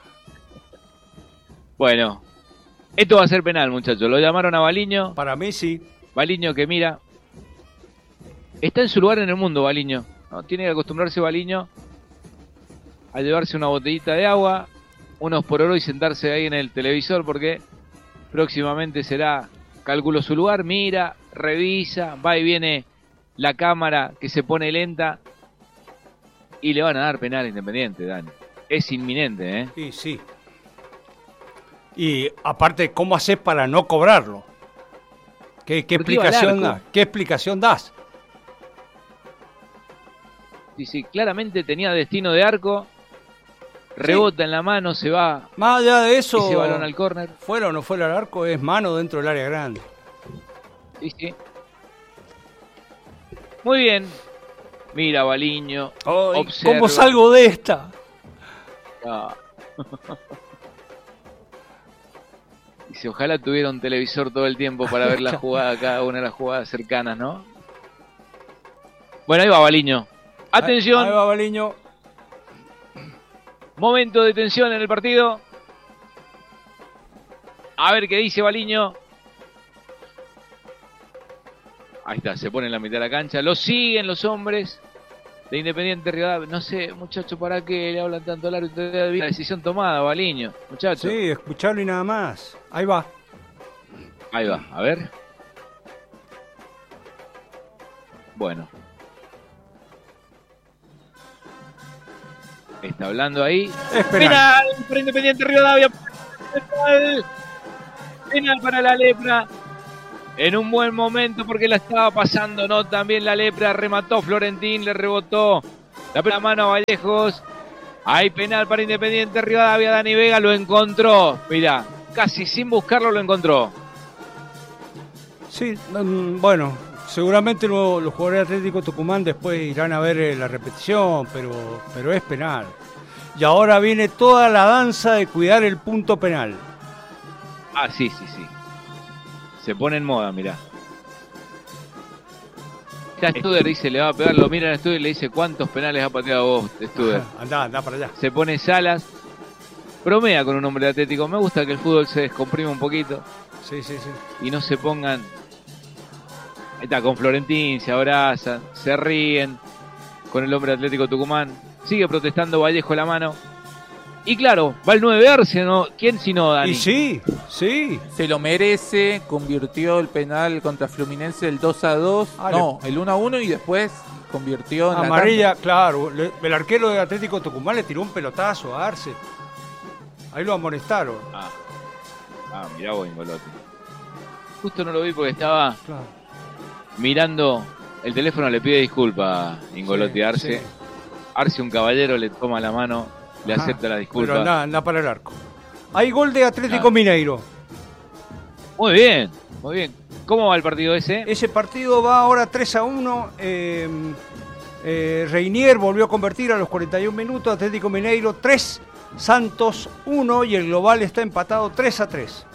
Bueno, esto va a ser penal, muchachos. Lo llamaron a Baliño. Para mí sí. Baliño que mira. Está en su lugar en el mundo, Baliño. ¿No? Tiene que acostumbrarse Baliño a llevarse una botellita de agua, unos por oro y sentarse ahí en el televisor porque próximamente será, calculo su lugar, mira, revisa, va y viene la cámara que se pone lenta y le van a dar penal Independiente, Dani. Es inminente, ¿eh? Sí, sí. Y aparte, ¿cómo haces para no cobrarlo? ¿Qué, qué explicación das? ¿Qué explicación das? Sí, sí, claramente tenía destino de arco. Rebota sí. En la mano, se va. Más allá de eso, ese balón al córner. Fuera o no fuera al arco, es mano dentro del área grande. Sí, sí. Muy bien. Mira, Baliño. Observa. ¿Cómo salgo de esta? Ah. Dice, ojalá tuviera un televisor todo el tiempo para ver la jugada, cada una de las jugadas cercanas, ¿no? Bueno, ahí va Baliño. Atención. Ahí, ahí va Baliño. Momento de tensión en el partido. A ver qué dice Baliño. Ahí está, se pone en la mitad de la cancha. Lo siguen los hombres. de Independiente Rivadavia. No sé, muchachos, ¿para qué le hablan tanto al árbitro? La decisión tomada, Baliño, muchachos. Sí, escucharlo y nada más. Ahí va. Ahí va, a ver. Bueno. Está hablando ahí. Es penal. Penal para Independiente Rivadavia. Penal. Penal para la Lepra. En un buen momento porque la estaba pasando, ¿no? También la Lepra remató Florentín, le rebotó la mano a Vallejos. Hay penal para Independiente Rivadavia. Dani Vega lo encontró. Mirá, casi sin buscarlo lo encontró. Sí, bueno, seguramente los, los jugadores de Atlético Tucumán después irán a ver eh, la repetición, pero, pero es penal. Y ahora viene toda la danza de cuidar el punto penal. Ah, sí, sí, sí. Se pone en moda, mirá. Ya Studer dice, le va a pegar, lo mira a Studer y le dice, ¿cuántos penales ha pateado vos, Studer? Andá, andá para allá. Se pone Salas, bromea con un hombre de Atlético. Me gusta que el fútbol se descomprime un poquito. Sí, sí, sí. Y no se pongan... Ahí está, con Florentín, se abrazan, se ríen con el hombre de Atlético Tucumán. Sigue protestando Vallejo la mano. Y claro, va el nueve Arce, ¿no? ¿Quién si no, Dani? Y sí, sí. Se lo merece, convirtió el penal contra Fluminense el dos a dos, Ah, no, el uno a uno y después convirtió en amarilla, la claro. Le, el arquero de Atlético Tucumán le tiró un pelotazo a Arce. Ahí lo amonestaron. Ah, ah mirá vos, Ingolotti. Justo no lo vi porque estaba Claro. mirando el teléfono, le pide disculpas Ingolotti Sí, Arce. sí. Arce, un caballero, le toma la mano, le Ajá, acepta la disculpa. Pero anda, anda para el arco. Hay gol de Atlético Ah. Mineiro. Muy bien, muy bien. ¿Cómo va el partido ese? Ese partido va ahora tres a uno. Eh, eh, Reinier volvió a convertir a los cuarenta y un minutos. Atlético Mineiro tres, Santos uno y el global está empatado tres a tres.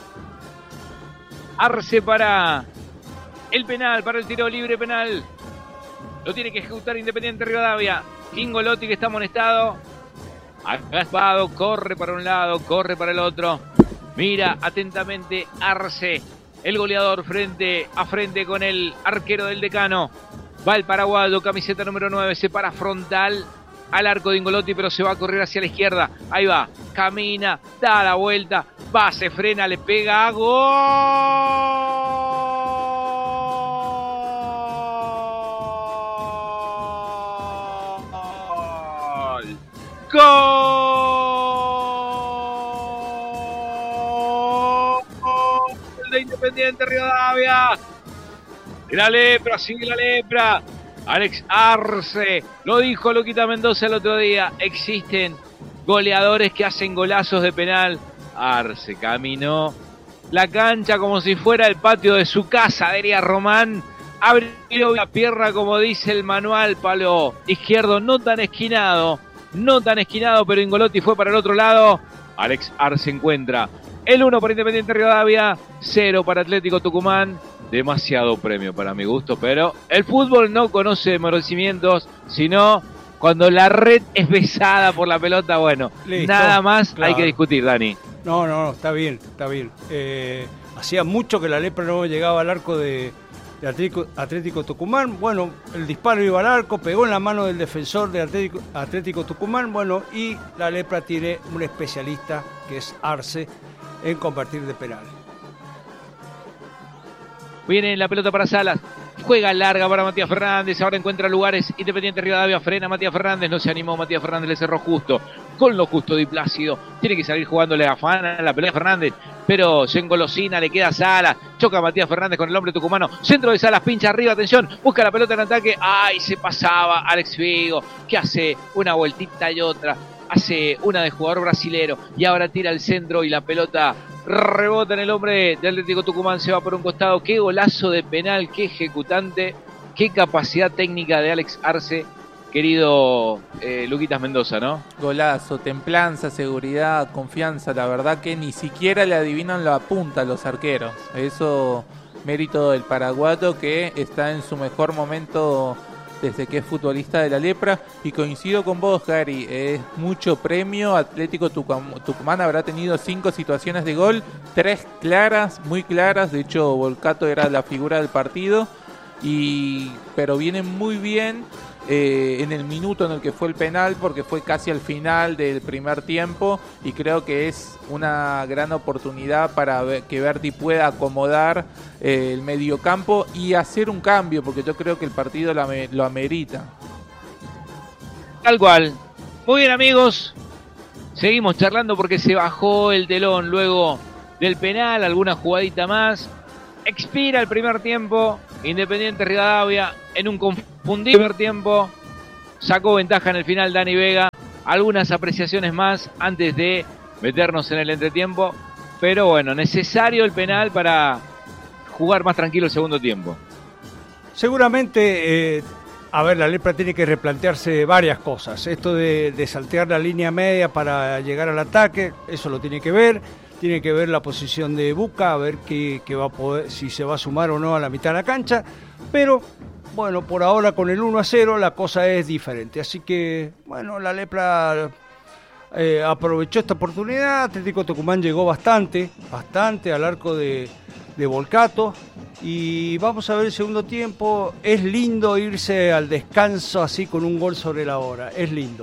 Arce para el penal, para el tiro libre penal. Lo tiene que ejecutar Independiente Rivadavia. Ingolotti, que está amonestado. Agaspado, corre para un lado, corre para el otro. Mira atentamente Arce, el goleador, frente a frente con el arquero del Decano. Va el paraguayo, camiseta número nueve, se para frontal al arco de Ingolotti, pero se va a correr hacia la izquierda. Ahí va, camina, da la vuelta, va, se frena, le pega. ¡Gol! ¡Gol! De Independiente Rivadavia. La Lepra, sigue la Lepra. Alex Arce, lo dijo Luquita Mendoza el otro día, existen goleadores que hacen golazos de penal. Arce caminó la cancha como si fuera el patio de su casa, diría Román. Abrió la pierna como dice el manual, palo izquierdo, no tan esquinado, no tan esquinado, pero Ingolotti fue para el otro lado. Alex Arce encuentra el uno para Independiente Rivadavia, cero para Atlético Tucumán. Demasiado premio para mi gusto, pero el fútbol no conoce merecimientos, sino cuando la red es besada por la pelota, bueno, Listo, nada más claro. hay que discutir, Dani. No, no, no, está bien, está bien. Eh, hacía mucho que la Lepra no llegaba al arco de, de Atlético, Atlético Tucumán. Bueno, el disparo iba al arco, pegó en la mano del defensor de Atlético, Atlético Tucumán. Bueno, y la Lepra tiene un especialista que es Arce en convertir de penal. Viene la pelota para Salas. Juega larga para Matías Fernández. Ahora encuentra lugares. Independiente Rivadavia frena a Matías Fernández. No se animó. Matías Fernández le cerró justo. Con lo justo Di Plácido. Tiene que salir jugándole a Fana la pelea Fernández. Pero se engolosina. Le queda Salas. Choca a Matías Fernández con el hombre tucumano. Centro de Salas. Pincha arriba. Atención. Busca la pelota en ataque. ¡Ay! Se pasaba Alex Figo. Que hace una vueltita y otra. Hace una de jugador brasilero. Y ahora tira el centro y la pelota rebota en el hombre de Atlético Tucumán, se va por un costado. Qué golazo de penal, qué ejecutante, qué capacidad técnica de Alex Arce, querido eh, Luquitas Mendoza, ¿no? Golazo, templanza, seguridad, confianza. La verdad que ni siquiera le adivinan la punta a los arqueros. Eso, mérito del paraguayo que está en su mejor momento desde que es futbolista de la Lepra. Y coincido con vos, Gary, es mucho premio. Atlético Tucum- Tucumán habrá tenido cinco situaciones de gol, tres claras, muy claras. De hecho, Volcato era la figura del partido. Y pero vienen muy bien eh, en el minuto en el que fue el penal, porque fue casi al final del primer tiempo, y creo que es una gran oportunidad para ver, que Berti pueda acomodar eh, el mediocampo y hacer un cambio, porque yo creo que el partido lo, lo amerita. Tal cual. Muy bien, amigos, seguimos charlando porque se bajó el telón luego del penal, alguna jugadita más. Expira el primer tiempo, Independiente Rivadavia en un confundido primer tiempo, sacó ventaja en el final Dani Vega. Algunas apreciaciones más antes de meternos en el entretiempo, pero bueno, necesario el penal para jugar más tranquilo el segundo tiempo. Seguramente, eh, a ver, la Lepra tiene que replantearse varias cosas. Esto de, de saltear la línea media para llegar al ataque, eso lo tiene que ver. Tiene que ver la posición de Buca, a ver qué, qué va a poder, si se va a sumar o no a la mitad de la cancha. Pero, bueno, por ahora con el uno a cero la cosa es diferente. Así que, bueno, la Lepra eh, aprovechó esta oportunidad. Atlético Tucumán llegó bastante, bastante al arco de, de Volcato. Y vamos a ver el segundo tiempo. Es lindo irse al descanso así con un gol sobre la hora. Es lindo.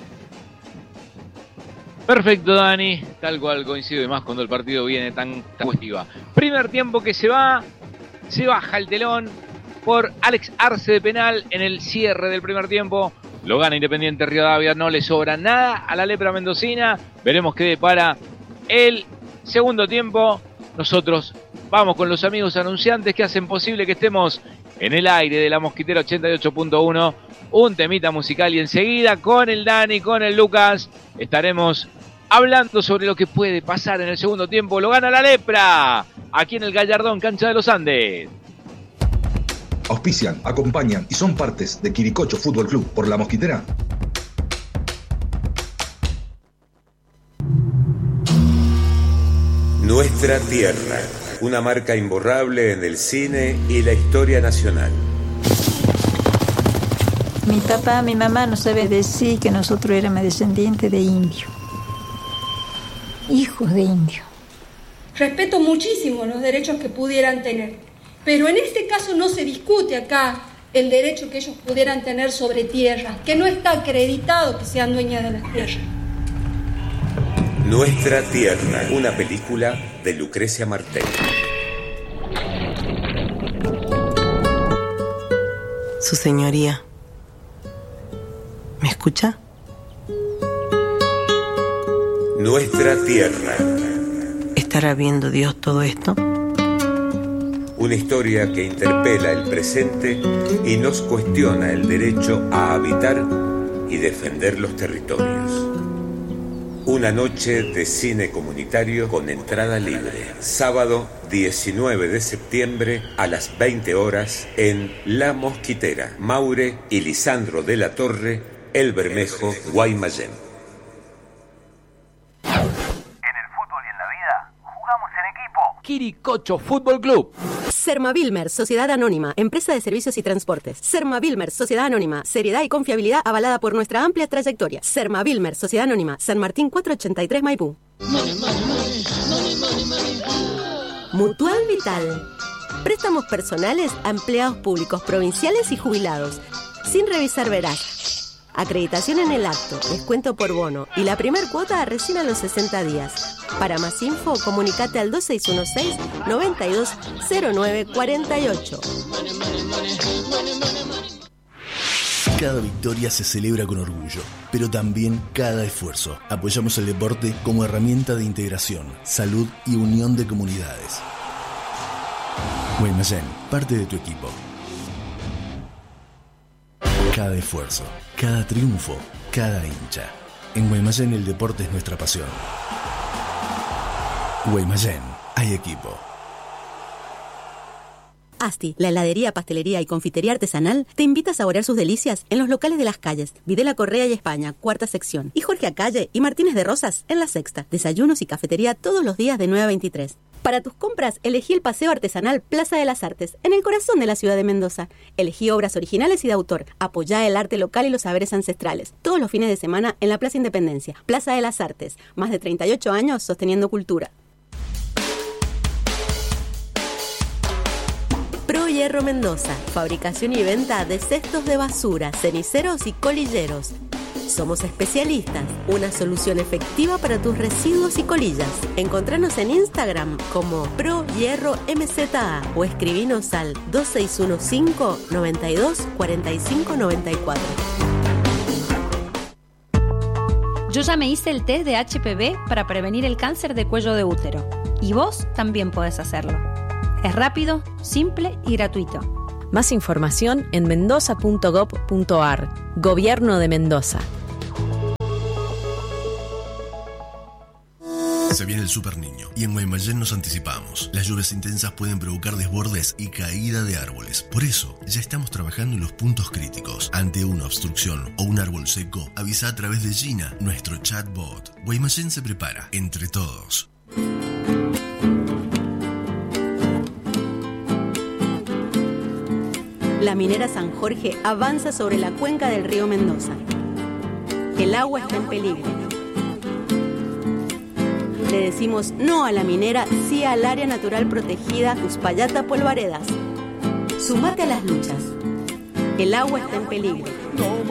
Perfecto, Dani, tal cual coincido, y más cuando el partido viene tan cuestiva. Primer tiempo que se va, se baja el telón por Alex Arce de penal en el cierre del primer tiempo. Lo gana Independiente Rivadavia, no le sobra nada a la Lepra mendocina. Veremos qué depara el segundo tiempo. Nosotros vamos con los amigos anunciantes que hacen posible que estemos en el aire de la Mosquitera ochenta y ocho punto uno. Un temita musical y enseguida con el Dani, con el Lucas, estaremos hablando sobre lo que puede pasar en el segundo tiempo. Lo gana la Lepra, aquí en el Gallardón, cancha de los Andes. Auspician, acompañan y son partes de Quiricocho Fútbol Club por La Mosquitera. Nuestra Tierra, una marca imborrable en el cine y la historia nacional. Mi papá, mi mamá no sabe decir que nosotros éramos descendientes de indios. Hijos de indios. Respeto muchísimo los derechos que pudieran tener, pero en este caso no se discute acá el derecho que ellos pudieran tener sobre tierra, que no está acreditado que sean dueñas de las tierras. Nuestra Tierra, una película de Lucrecia Martel. Su señoría, ¿me escucha? Nuestra Tierra. ¿Estará viendo Dios todo esto? Una historia que interpela el presente y nos cuestiona el derecho a habitar y defender los territorios. Una noche de cine comunitario con entrada libre. Sábado diecinueve de septiembre a las veinte horas en La Mosquitera. Maure y Lisandro de la Torre, El Bermejo, Guaymallén. Quiricocho Fútbol Club. Sermavilmer, Sociedad Anónima, Empresa de Servicios y Transportes. Sermavilmer, Sociedad Anónima, seriedad y confiabilidad avalada por nuestra amplia trayectoria. Sermavilmer, Sociedad Anónima, San Martín cuatrocientos ochenta y tres Maipú. Mutual Vital. Préstamos personales a empleados públicos, provinciales y jubilados. Sin revisar verás. Acreditación en el acto, descuento por bono y la primer cuota recién a los sesenta días. Para más info, comunicate al dos seis uno seis, nueve dos cero nueve cuatro ocho. Cada victoria se celebra con orgullo, pero también cada esfuerzo. Apoyamos el deporte como herramienta de integración, salud y unión de comunidades. Guaymallén, parte de tu equipo. Cada esfuerzo, cada triunfo, cada hincha. En Guaymallén el deporte es nuestra pasión. Guaymallén, hay equipo. Asti, la heladería, pastelería y confitería artesanal, te invita a saborear sus delicias en los locales de Las Calles, Videla Correa y España, cuarta sección, y Jorge Acalle y Martínez de Rosas en la sexta. Desayunos y cafetería todos los días de nueve a veintitrés. Para tus compras, elegí el Paseo Artesanal Plaza de las Artes, en el corazón de la ciudad de Mendoza. Elegí obras originales y de autor. Apoyá el arte local y los saberes ancestrales. Todos los fines de semana en la Plaza Independencia. Plaza de las Artes, más de treinta y ocho años sosteniendo cultura. Pro Hierro Mendoza, fabricación y venta de cestos de basura, ceniceros y colilleros. Somos especialistas, una solución efectiva para tus residuos y colillas. Encontranos en Instagram como Pro Hierro M Z A o escribinos al dos seis uno cinco, noventa y dos, cuarenta y cinco, noventa y cuatro. Yo ya me hice el test de H P V para prevenir el cáncer de cuello de útero. Y vos también podés hacerlo. Es rápido, simple y gratuito. Más información en mendoza punto gob punto ar. Gobierno de Mendoza. Se viene el Super Niño y en Guaymallén nos anticipamos. Las lluvias intensas pueden provocar desbordes y caída de árboles. Por eso, ya estamos trabajando en los puntos críticos. Ante una obstrucción o un árbol seco, avisa a través de Gina, nuestro chatbot. Guaymallén se prepara, entre todos. La minera San Jorge avanza sobre la cuenca del río Mendoza. El agua está en peligro. Le decimos no a la minera, sí al área natural protegida Uspallata Polvaredas. Sumate a las luchas. El agua está en peligro.